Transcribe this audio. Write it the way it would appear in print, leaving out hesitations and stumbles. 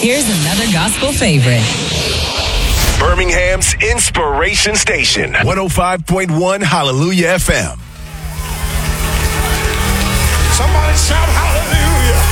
Here's another gospel favorite. Birmingham's Inspiration Station, 105.1 Hallelujah FM. Somebody shout